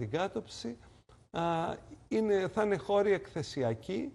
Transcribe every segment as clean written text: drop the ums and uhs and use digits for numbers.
την κάτωψη. Θα είναι χώροι εκθεσιακοί.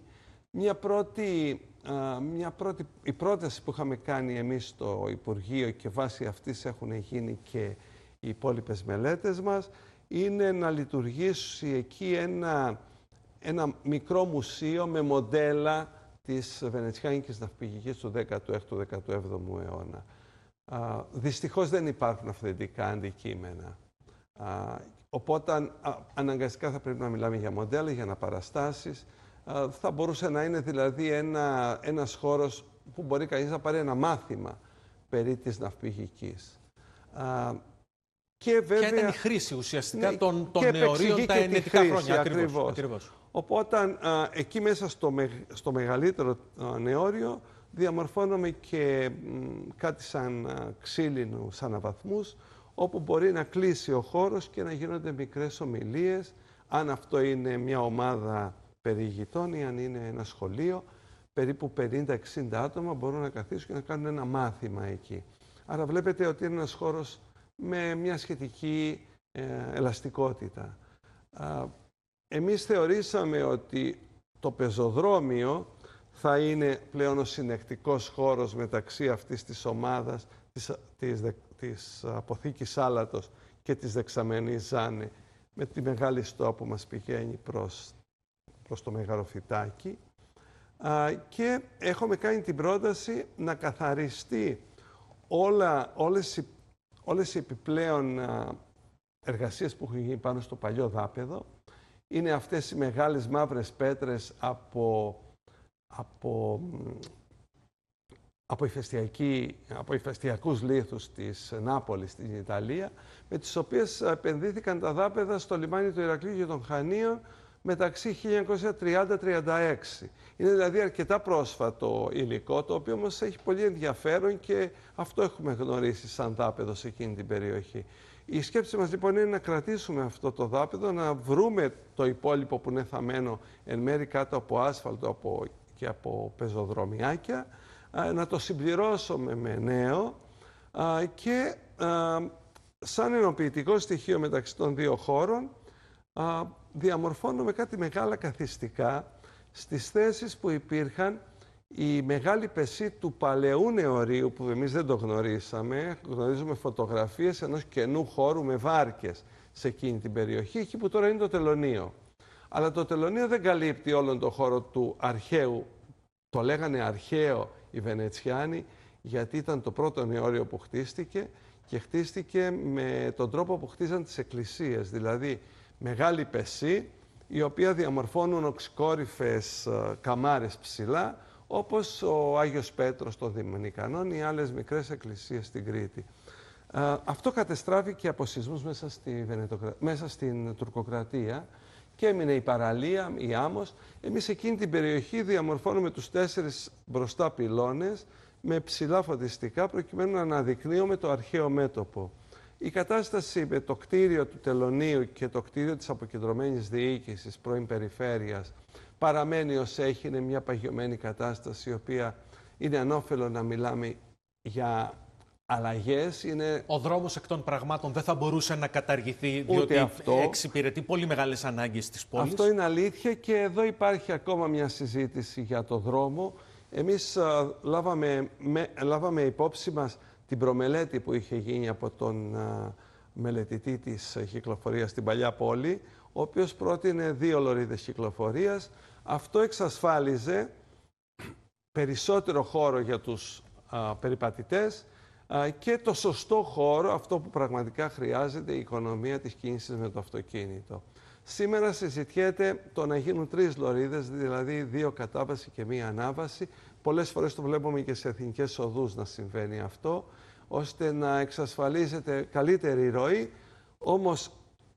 Η πρόταση που είχαμε κάνει εμείς στο Υπουργείο και βάσει αυτής έχουν γίνει και οι υπόλοιπες μελέτες μας, είναι να λειτουργήσει εκεί ένα μικρό μουσείο με μοντέλα της βενετσιάνικης ναυπηγικής του 16ου-17ου αιώνα. Δυστυχώς δεν υπάρχουν αυθεντικά αντικείμενα. Οπότε αναγκαστικά θα πρέπει να μιλάμε για μοντέλα, για αναπαραστάσεις. Θα μπορούσε να είναι δηλαδή ένας χώρος που μπορεί κανείς να πάρει ένα μάθημα περί της ναυπηγικής. Και βέβαια, ποια ήταν η χρήση ουσιαστικά των νεωρίων τα ενετικά χρόνια. Ακριβώς. Οπότε εκεί μέσα στο μεγαλύτερο νεόριο διαμορφώνουμε και κάτι σαν ξύλινους αναβαθμούς, όπου μπορεί να κλείσει ο χώρος και να γίνονται μικρές ομιλίες, αν αυτό είναι μια ομάδα περιηγητών ή αν είναι ένα σχολείο, περίπου 50-60 άτομα μπορούν να καθίσουν και να κάνουν ένα μάθημα εκεί. Άρα βλέπετε ότι είναι ένας χώρος με μια σχετική ελαστικότητα. Εμείς θεωρήσαμε ότι το πεζοδρόμιο θα είναι πλέον ο συνεκτικός χώρος μεταξύ αυτής της ομάδας, της αποθήκης Άλατος και της δεξαμενής Ζάνε, με τη μεγάλη στοά που μας πηγαίνει προς το Μεγαλοφυτάκι. Και έχουμε κάνει την πρόταση να καθαριστεί όλες οι επιπλέον εργασίες που έχουν γίνει πάνω στο παλιό δάπεδο. Είναι αυτές οι μεγάλες μαύρες πέτρες από ηφαιστειακούς λίθους της Νάπολης στην Ιταλία, με τις οποίες επενδύθηκαν τα δάπεδα στο λιμάνι του Ηρακλείου και των Χανίων μεταξύ 1930-36. Είναι δηλαδή αρκετά πρόσφατο υλικό, το οποίο όμως έχει πολύ ενδιαφέρον και αυτό έχουμε γνωρίσει σαν δάπεδο σε εκείνη την περιοχή. Η σκέψη μας λοιπόν είναι να κρατήσουμε αυτό το δάπεδο, να βρούμε το υπόλοιπο που είναι θαμμένο εν μέρει κάτω από άσφαλτο και από πεζοδρομιάκια, να το συμπληρώσουμε με νέο και σαν ενοποιητικό στοιχείο μεταξύ των δύο χώρων διαμορφώνουμε κάτι μεγάλα καθιστικά στις θέσεις που υπήρχαν η μεγάλη πεσή του παλαιού νεορίου, που εμείς δεν το γνωρίσαμε. Γνωρίζουμε φωτογραφίες ενός καινού χώρου με βάρκες σε εκείνη την περιοχή, εκεί που τώρα είναι το τελωνείο. Αλλά το τελωνείο δεν καλύπτει όλον τον χώρο του αρχαίου. Το λέγανε αρχαίο οι Βενετσιάνοι, γιατί ήταν το πρώτο νεόριο που χτίστηκε και χτίστηκε με τον τρόπο που χτίζαν τις εκκλησίες. Δηλαδή, μεγάλη πεσή, η οποία διαμορφώνουν οξυκόρυφες καμάρες ψηλά, όπως ο Άγιος Πέτρος των Δομηνικανών ή άλλες μικρές εκκλησίες στην Κρήτη. Αυτό κατεστράφηκε από σεισμούς μέσα στην Τουρκοκρατία και έμεινε η παραλία, η άμμος. Εμείς εκείνη την περιοχή διαμορφώνουμε τους 4 μπροστά πυλώνες με ψηλά φωτιστικά, προκειμένου να αναδεικνύουμε το αρχαίο μέτωπο. Η κατάσταση με το κτίριο του τελωνείου και το κτίριο της αποκεντρωμένης διοίκησης πρώην περιφέρειας παραμένει ως έχει, είναι μια παγιωμένη κατάσταση, η οποία είναι ανώφελο να μιλάμε για αλλαγές. Ο δρόμος εκ των πραγμάτων δεν θα μπορούσε να καταργηθεί, διότι εξυπηρετεί πολύ μεγάλες ανάγκες της πόλης. Αυτό είναι αλήθεια και εδώ υπάρχει ακόμα μια συζήτηση για το δρόμο. Εμείς λάβαμε υπόψη μας την προμελέτη που είχε γίνει από τον μελετητή της κυκλοφορίας στην Παλιά Πόλη, ο οποίος πρότεινε 2 λωρίδες κυκλοφορίας. Αυτό εξασφάλιζε περισσότερο χώρο για τους περιπατητές και το σωστό χώρο, αυτό που πραγματικά χρειάζεται η οικονομία της κίνησης με το αυτοκίνητο. Σήμερα συζητιέται το να γίνουν 3 λωρίδες, δηλαδή 2 κατάβαση και 1 ανάβαση. Πολλές φορές το βλέπουμε και σε εθνικές οδούς να συμβαίνει αυτό, ώστε να εξασφαλίζεται καλύτερη ροή. Όμως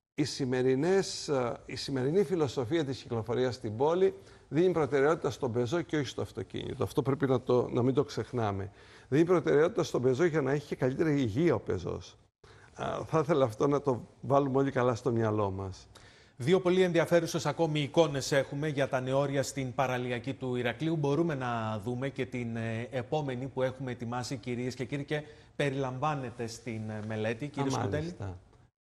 η σημερινή φιλοσοφία της κυκλοφορίας στην πόλη δίνει προτεραιότητα στον πεζό και όχι στο αυτοκίνητο. Αυτό πρέπει να μην το ξεχνάμε. Δίνει προτεραιότητα στον πεζό για να έχει και καλύτερη υγεία ο πεζός. Θα ήθελα αυτό να το βάλουμε όλοι καλά στο μυαλό μας. 2 πολύ ενδιαφέρουσες ακόμη εικόνες έχουμε για τα νεόρια στην παραλιακή του Ηρακλείου. Μπορούμε να δούμε και την επόμενη που έχουμε ετοιμάσει, κυρίες και κύριοι, και περιλαμβάνεται στην μελέτη. Κύριε Σκουτέλη.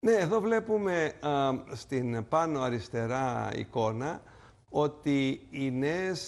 Ναι, εδώ βλέπουμε στην πάνω αριστερά εικόνα στην πάνω αριστερά εικόνα ότι οι νέες